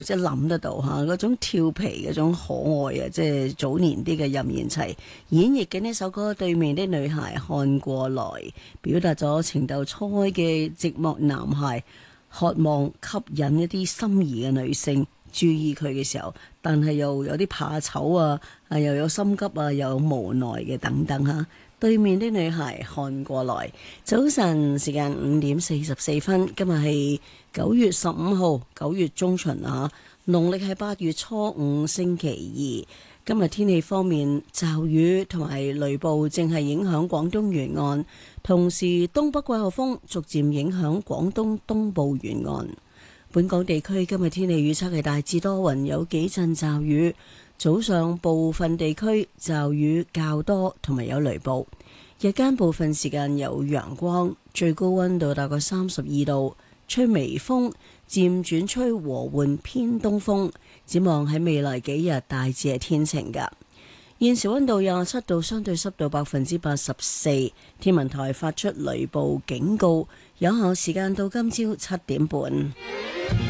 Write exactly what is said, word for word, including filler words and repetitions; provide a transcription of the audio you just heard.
即係諗得到嚇嗰種調皮嗰種可愛啊！即係早年啲嘅任賢齊演繹嘅呢首歌《對面的女孩看過來》，表達咗情竇初開嘅寂寞男孩渴望吸引一啲心儀嘅女性注意佢嘅時候，但係又有啲怕醜啊，啊又有心急啊，又有無奈嘅等等嚇。對面的女孩看過來，早晨時間五點四十四分，今日係九月十五號，九月中旬啊，農曆係八月初五星期二。今日天氣方面，驟雨同埋雷暴正係影響廣東沿岸，同時東北季候風逐漸影響廣東東部沿岸。本港地區今日天氣預測係大致多雲，有幾陣驟雨。早上部分地區驟雨較多，同埋有雷暴。日間部分時間有陽光，最高溫度大概三十二度，吹微風，漸轉吹和緩偏東風。展望喺未來幾日大致係天晴㗎。現時溫度廿七度，相對濕度百分之八十四。天文台發出雷暴警告，有效時間到今朝七點半。